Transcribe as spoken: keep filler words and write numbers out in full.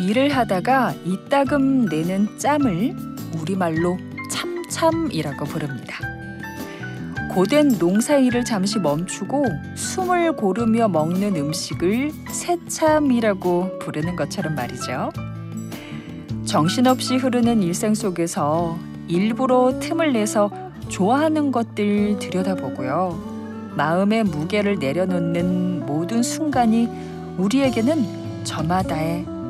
일을 하다가 이따금 내는 짬을 우리말로 참참이라고 부릅니다. 고된 농사일을 잠시 멈추고 숨을 고르며 먹는 음식을 새참이라고 부르는 것처럼 말이죠. 정신없이 흐르는 일상 속에서 일부러 틈을 내서 좋아하는 것들 들여다보고요. 마음의 무게를 내려놓는 모든 순간이 우리에게는 저마다의